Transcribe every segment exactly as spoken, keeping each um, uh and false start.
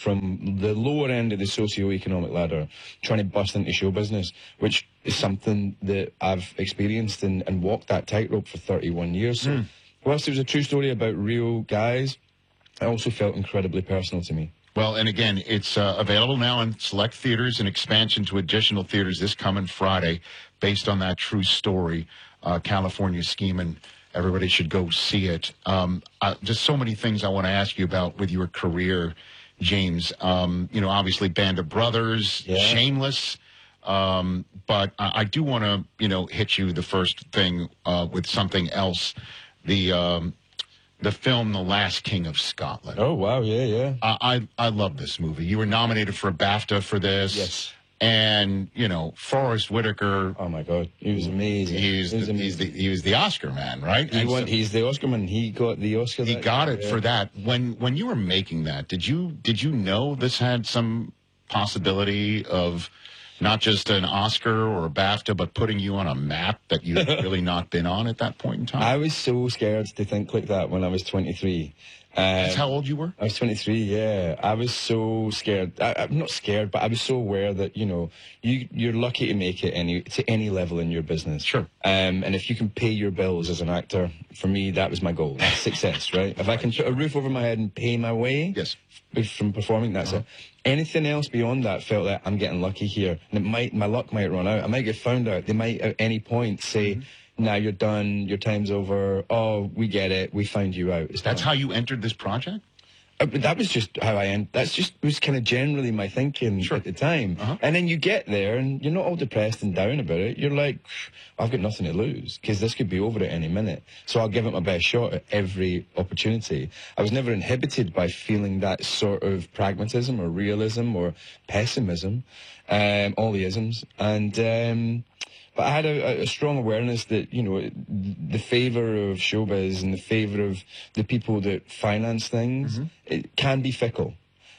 from the lower end of the socio-economic ladder, trying to bust into show business, which is something that I've experienced and, and walked that tightrope for thirty-one years. So, mm. whilst it was a true story about real guys, it also felt incredibly personal to me. Well, and again, it's uh, available now in select theaters and expansion to additional theaters this coming Friday, based on that true story, uh, California Schemin'. Everybody should go see it. Um, uh, just so many things I want to ask you about with your career, James. Um, you know, obviously Band of Brothers, yeah. Shameless. Um, but I, I do want to, you know, hit you the first thing uh, with something else. The um, the film The Last King of Scotland. Oh, wow. Yeah, yeah. I, I, I love this movie. You were nominated for a BAFTA for this. Yes. And, you know, Forrest Whitaker. Oh, my God. He was amazing. He's he was, the, amazing. He's, the, he was the Oscar man, right? He won, so, he's the Oscar man. He got the Oscar. He got it yeah. for that. When when you were making that, did you did you know this had some possibility of not just an Oscar or a BAFTA, but putting you on a map that you'd really not been on at that point in time? I was so scared to think like that when I was twenty-three. Um, That's how old you were? I was twenty-three, yeah. I was so scared. I, I'm not scared, but I was so aware that, you know, you, you're lucky to make it any to any level in your business. Sure. Um, and if you can pay your bills as an actor, for me, that was my goal. That's success, right? If I can put a roof over my head and pay my way yes. from performing, that's uh-huh. it. Anything else beyond that felt like I'm getting lucky here. And it might, my luck might run out. I might get found out. They might at any point say, mm-hmm. now you're done, your time's over, oh, we get it, we found you out. It's That's done. how you entered this project? Uh, that was just how I end. That's just was kind of generally my thinking sure. at the time. Uh-huh. And then you get there and you're not all depressed and down about it. You're like, I've got nothing to lose because this could be over at any minute. So I'll give it my best shot at every opportunity. I was never inhibited by feeling that sort of pragmatism or realism or pessimism, um, all the isms. And um, but I had a, a strong awareness that, you know, the favour of showbiz and the favour of the people that finance things, mm-hmm. it can be fickle.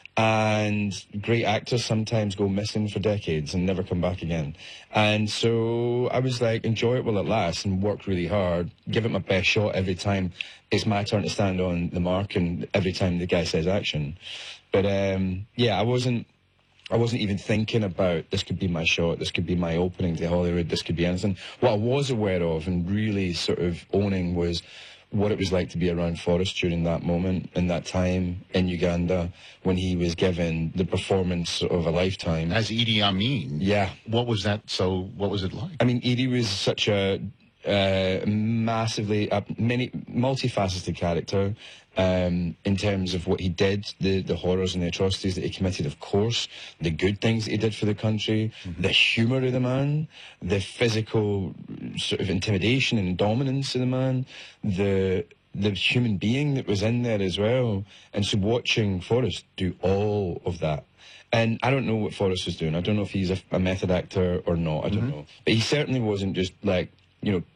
And great actors sometimes go missing for decades and never come back again. And so I was like, enjoy it while it lasts and work really hard, give it my best shot every time it's my turn to stand on the mark and every time the guy says action. But, um, yeah, I wasn't... I wasn't even thinking about this could be my shot, this could be my opening to Hollywood, this could be anything. What I was aware of and really sort of owning was what it was like to be around Forrest during that moment, in that time in Uganda, when he was given the performance of a lifetime. As Idi Amin? Yeah. What was that, so what was it like? I mean, Idi was such a uh, massively, uh, many, multifaceted character. Um, in terms of what he did, the, the horrors and the atrocities that he committed, of course, the good things that he did for the country, mm-hmm. the humour of the man, the physical sort of intimidation and dominance of the man, the the human being that was in there as well. And so watching Forrest do all of that. And I don't know what Forrest was doing. I don't know if he's a, a method actor or not. I don't mm-hmm. know. But he certainly wasn't just like, you know,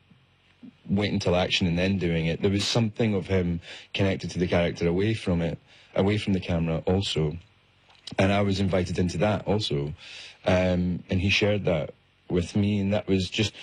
wait until action and then doing it. There was something of him connected to the character away from it, away from the camera also. And I was invited into that also. Um, and he shared that with me, and that was just,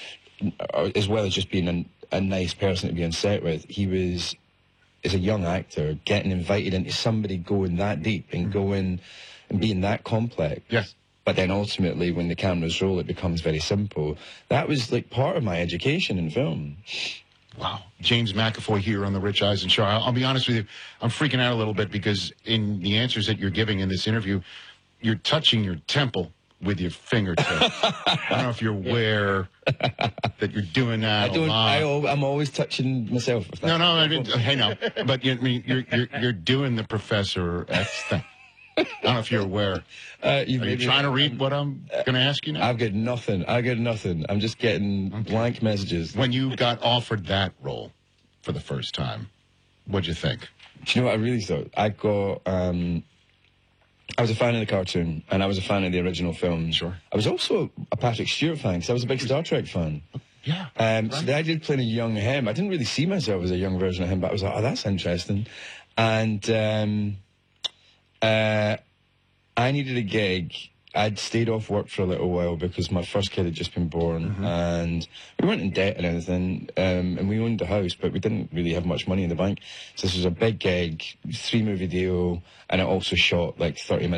as well as just being a, a nice person to be on set with, he was, as a young actor, getting invited into somebody going that deep and going and being that complex. Yes. But then ultimately, when the cameras roll, it becomes very simple. That was like part of my education in film. Wow. James McAvoy here on the Rich Eisen Show. I'll, I'll be honest with you, I'm freaking out a little bit because in the answers that you're giving in this interview, you're touching your temple with your fingertip. I don't know if you're aware that you're doing that I don't, a lot. I, I'm always touching myself. No, no, I mean, hey, no. But you, I mean, you're, you're, you're doing the Professor X thing. I don't know if you're aware. Uh, you Are you trying to read what I'm going to ask you now? I've got nothing. I got nothing. I'm just getting okay. blank messages. When you got offered that role for the first time, what'd you think? Do you know what I really thought? I got... Um, I was a fan of the cartoon, and I was a fan of the original film. Sure. I was also a Patrick Stewart fan, because I was a big Star Trek fan. Yeah. Um, right. So I did play a young him. I didn't really see myself as a young version of him, but I was like, oh, that's interesting. And... Um, Uh, I needed a gig. I'd stayed off work for a little while because my first kid had just been born, mm-hmm. and we weren't in debt or anything, um, and we owned a house, but we didn't really have much money in the bank. So this was a big gig, three movie deal, and it also shot like thirty minutes.